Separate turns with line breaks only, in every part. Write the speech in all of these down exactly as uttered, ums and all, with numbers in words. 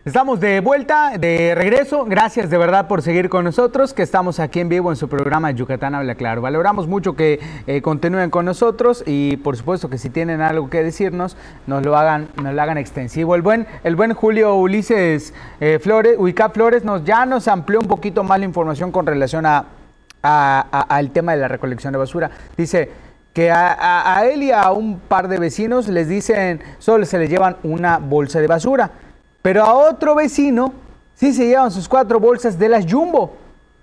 Estamos de vuelta, de regreso. Gracias de verdad por seguir con nosotros, que estamos aquí en vivo en su programa Yucatán Habla Claro. Valoramos mucho que eh, continúen con nosotros y por supuesto que si tienen algo que decirnos, nos lo hagan, nos lo hagan extensivo. El buen, el buen Julio Ulises eh, Flores, Uicap Flores, nos, ya nos amplió un poquito más la información con relación a, a, a, al tema de la recolección de basura. Dice que a, a, a él y a un par de vecinos les dicen, solo se les llevan una bolsa de basura. Pero a otro vecino sí se llevan sus cuatro bolsas de las Jumbo.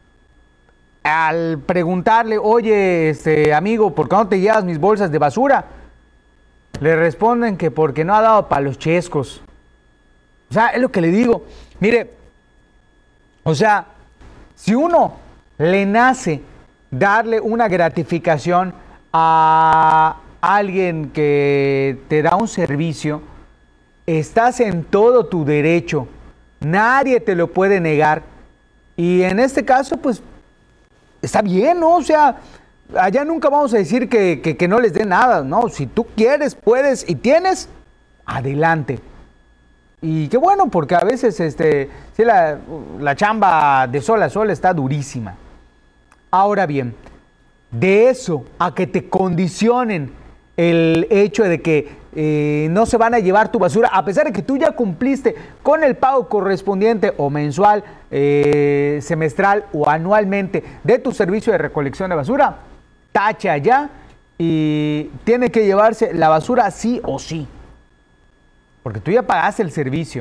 Al preguntarle, oye, este amigo, ¿por qué no te llevas mis bolsas de basura? Le responden que porque no ha dado para los chescos. O sea, es lo que le digo. Mire, o sea, si uno le nace darle una gratificación a alguien que te da un servicio, estás en todo tu derecho, nadie te lo puede negar. Y en este caso, pues, está bien, ¿no? O sea, allá nunca vamos a decir que, que, que no les dé nada, ¿no? Si tú quieres, puedes y tienes, adelante. Y qué bueno, porque a veces este, sí, la, la chamba de sol a sol está durísima. Ahora bien, de eso a que te condicionen el hecho de que eh, no se van a llevar tu basura, a pesar de que tú ya cumpliste con el pago correspondiente o mensual, eh, semestral o anualmente de tu servicio de recolección de basura, tacha ya y tiene que llevarse la basura sí o sí, porque tú ya pagaste el servicio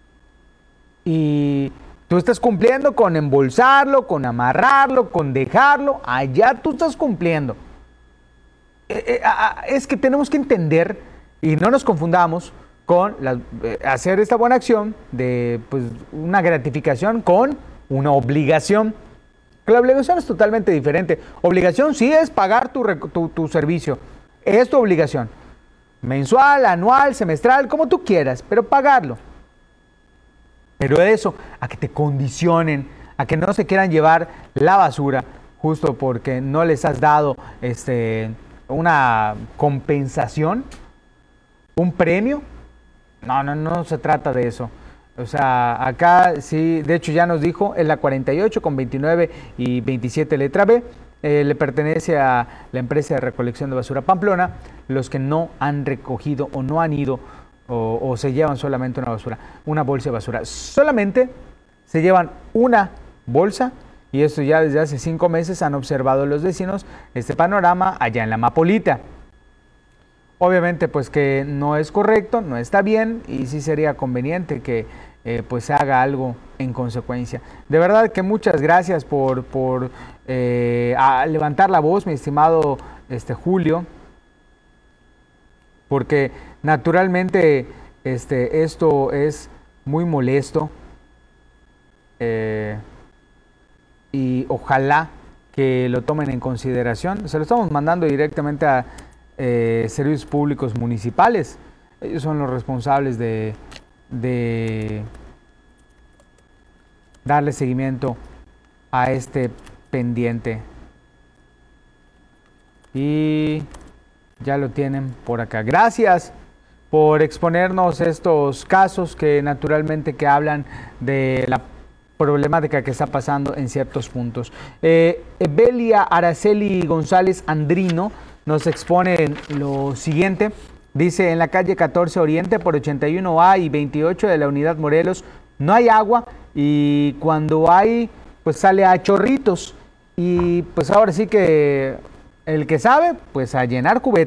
y tú estás cumpliendo con embolsarlo, con amarrarlo, con dejarlo, allá tú estás cumpliendo. Eh, eh, es que tenemos que entender y no nos confundamos con la, eh, hacer esta buena acción de pues, una gratificación con una obligación. La obligación es totalmente diferente. Obligación sí es pagar tu, tu, tu servicio. Es tu obligación. Mensual, anual, semestral, como tú quieras, pero pagarlo. Pero eso, a que te condicionen, a que no se quieran llevar la basura, justo porque no les has dado este... una compensación, un premio, no, no, no se trata de eso. O sea, acá sí, de hecho ya nos dijo, en la cuarenta y ocho con veintinueve y veintisiete letra B, eh, le pertenece a la empresa de recolección de basura Pamplona, los que no han recogido o no han ido o, o se llevan solamente una basura, una bolsa de basura. Solamente se llevan una bolsa. Y esto ya desde hace cinco meses han observado los vecinos este panorama allá en la Amapolita. Obviamente pues que no es correcto, no está bien y sí sería conveniente que eh, pues se haga algo en consecuencia. De verdad que muchas gracias por, por eh, a levantar la voz, mi estimado este, Julio, porque naturalmente este, esto es muy molesto. Eh, y ojalá que lo tomen en consideración. Se lo estamos mandando directamente a eh, servicios públicos municipales. Ellos son los responsables de, de darle seguimiento a este pendiente. Y ya lo tienen por acá. Gracias por exponernos estos casos que naturalmente que hablan de la problemática que está pasando en ciertos puntos. Eh, Belia Araceli González Andrino nos expone lo siguiente. Dice, en la calle catorce Oriente por ochenta y uno A y veintiocho de la Unidad Morelos no hay agua y cuando hay, pues sale a chorritos. Y pues ahora sí que el que sabe, pues a llenar cubetas.